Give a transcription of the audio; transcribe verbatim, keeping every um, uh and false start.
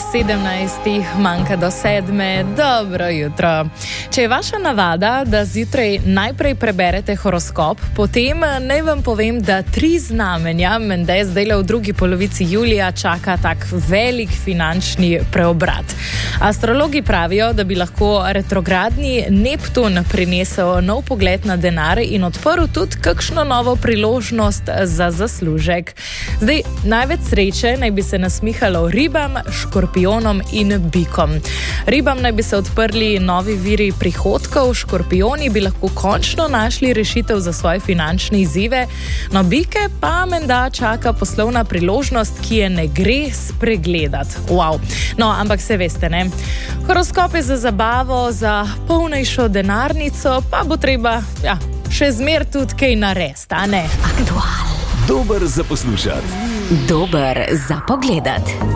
sedemnajstih, manjka do sedme, dobro jutro. Če je vaša navada, da zjutraj najprej preberete horoskop, potem naj vam povem, da tri znamenja, menda zdaj v drugi polovici julija čaka tak velik finančni preobrat. Astrologi pravijo, da bi lahko retrogradni Neptun prinesel nov pogled na denar in odprl tudi kakšno novo priložnost za zaslužek. Zdaj, največ sreče naj bi se nasmihalo ribam, škorpionom in bikom. Ribam naj bi se odprli novi viri prihodkov, škorpioni bi lahko končno našli rešitev za svoje finančne izzive, no bike pa menda čaka poslovna priložnost, ki je ne gre spregledati. Wow. No, ampak se veste, ne? Horoskop je za zabavo, za polnejšo denarnico, pa bo treba, ja, še zmer tudi kaj narediti, a ne? Aktual. Dober za poslušati. Dober za pogledati.